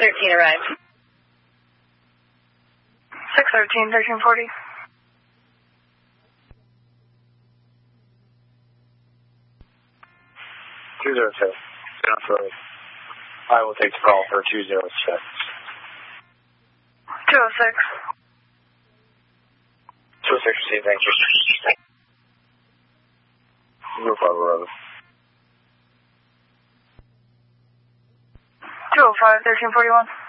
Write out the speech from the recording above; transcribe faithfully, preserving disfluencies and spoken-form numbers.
thirteen arrived. six thirteen, thirteen forty. two zero six. I will take the call for two zero six. two oh six. two oh six, received, thank you. Move over, two oh five, thirteen forty-one.